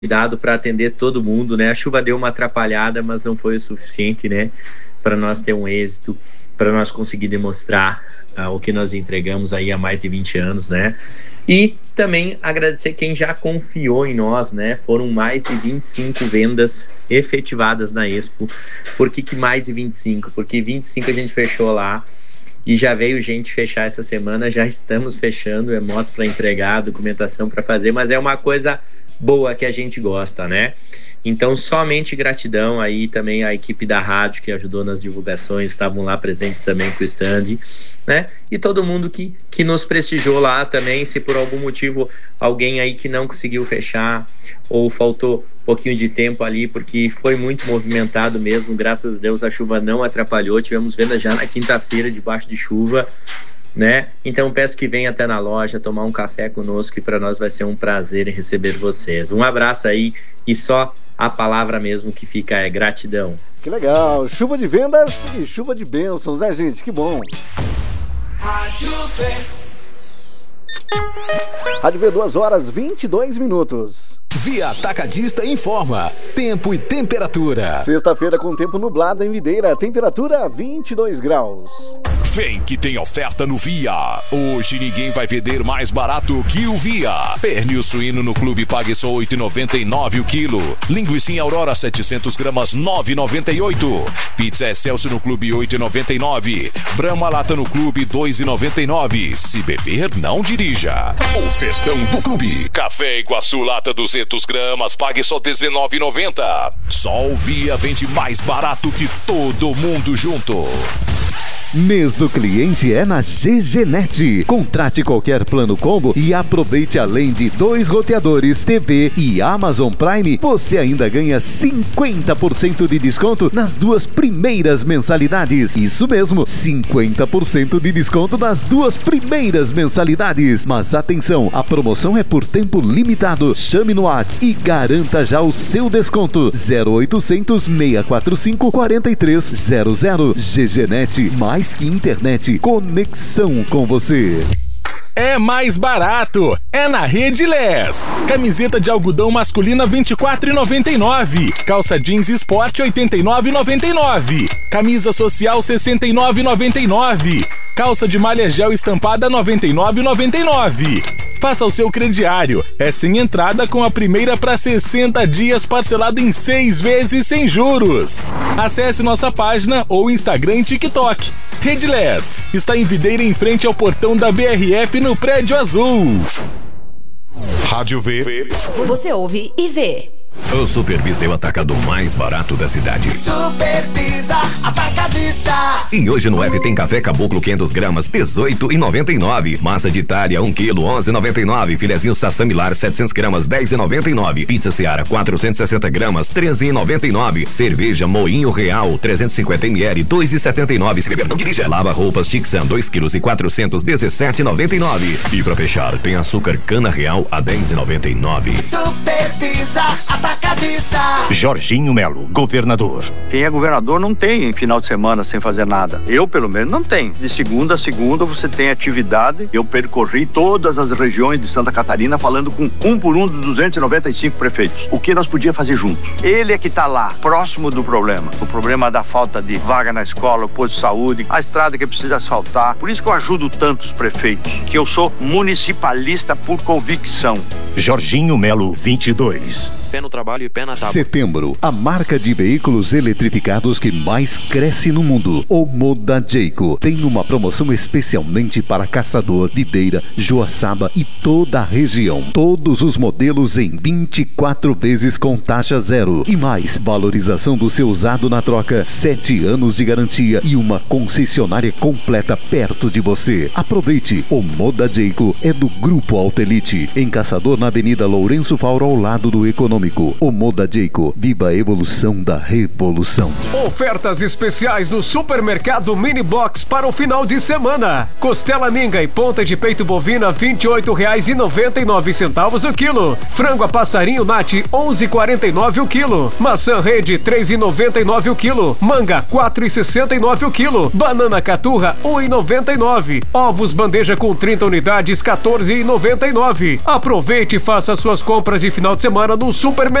cuidado para atender todo mundo, né? A chuva deu uma atrapalhada, mas não foi o suficiente, né, para nós ter um êxito, para nós conseguir demonstrar o que nós entregamos aí há mais de 20 anos, né? E também agradecer quem já confiou em nós, né? Foram mais de 25 vendas efetivadas na Expo. Por que mais de 25? Porque 25 a gente fechou lá e já veio gente fechar essa semana, já estamos fechando, é moto para entregar, documentação para fazer, mas é uma coisa boa que a gente gosta, né? Então, somente gratidão aí também à equipe da rádio que ajudou nas divulgações, estavam lá presentes também com o stand, né? E todo mundo que nos prestigiou lá também, se por algum motivo alguém aí que não conseguiu fechar ou faltou um pouquinho de tempo ali, porque foi muito movimentado mesmo, graças a Deus a chuva não atrapalhou, tivemos venda já na quinta-feira debaixo de chuva, né? Então peço que venha até na loja tomar um café conosco, que para nós vai ser um prazer em receber vocês. Um abraço aí e só a palavra mesmo que fica é gratidão. Que legal, chuva de vendas e chuva de bênçãos, né, gente? Que bom. Rádio V. Rádio V, 2h22. Via Atacadista informa tempo e temperatura. Sexta-feira com tempo nublado em Videira, temperatura 22 graus. Vem que tem oferta no Via. Hoje ninguém vai vender mais barato que o Via. Pernil suíno no Clube pague só R$ 8,99 o quilo. Linguiça Aurora 700 gramas 9,98. Pizza Excelso no Clube 8,99. Brahma Lata no Clube 2,99. Se beber, não dirija. O festão do Clube. Café Iguaçu Lata 200 gramas pague só R$ 19,90. Só o Via vende mais barato que todo mundo junto. Mês do cliente é na GGNet. Contrate qualquer plano combo e aproveite, além de 2 roteadores, TV e Amazon Prime, você ainda ganha 50% de desconto nas 2 primeiras mensalidades. Isso mesmo, 50% de desconto nas 2 primeiras mensalidades. Mas atenção, a promoção é por tempo limitado. Chame no WhatsApp e garanta já o seu desconto. 0800 645 4300. GGNet, mais que internet, conexão com você. É mais barato, é na Rede Les. Camiseta de algodão masculina R$ 24,99. Calça jeans Sport R$ 89,99. Camisa social R$ 69,99. Calça de malha gel estampada R$ 99,99. Faça o seu crediário. É sem entrada com a primeira para 60 dias parcelado em 6 vezes sem juros. Acesse nossa página ou Instagram e TikTok. Redless está em Videira, em frente ao portão da BRF no Prédio Azul. Rádio V. Você ouve e vê. O Supervisa é o atacado mais barato da cidade. Supervisa Atacadista. E hoje no app tem café Caboclo 500 gramas, R$ 18,99. Massa de Itália 1 kg, R$ 11,99. Filezinho Sassamilar 700 gramas, R$ 10,99. Pizza Seara 460 gramas, R$ 13,99. Cerveja Moinho Real 350 ml, R$ 2,79. Se beber não dirija. Lava roupas Tixan 2 kg e 400, R$ 17,99. E pra fechar tem açúcar Cana Real a R$ 10,99. Supervisa Atacadista. Jorginho Melo, governador. Quem é governador não tem final de semana sem fazer nada. Eu, pelo menos, não tenho. De segunda a segunda você tem atividade. Eu percorri todas as regiões de Santa Catarina falando com um por um dos 295 prefeitos. O que nós podíamos fazer juntos? Ele é que está lá, próximo do problema. O problema da falta de vaga na escola, o posto de saúde, a estrada que precisa asfaltar. Por isso que eu ajudo tantos prefeitos, que eu sou municipalista por convicção. Jorginho Melo, 22. Pé no trabalho e pé na tábua. Setembro, a marca de veículos eletrificados que mais cresce no mundo, o Moda Jayco, tem uma promoção especialmente para Caçador, Videira, Joaçaba e toda a região. Todos os modelos em 24 vezes com taxa zero. E mais, valorização do seu usado na troca, 7 anos de garantia e uma concessionária completa perto de você. Aproveite, o Moda Jayco é do Grupo Auto Elite, em Caçador, na Avenida Lourenço Fauro, ao lado do Econômico. O Moda Jayco. Viva a evolução da revolução. Ofertas especiais do Supermercado Mini Box para o final de semana. Costela minga e ponta de peito bovina R$ 28,99 o quilo. Frango a passarinho Nat 11,49 o quilo. Maçã rede 3,99 o quilo. Manga 4,69 o quilo. Banana caturra 1,99. Ovos bandeja com 30 unidades 14,99. Aproveite e faça suas compras de final de semana no Supermercado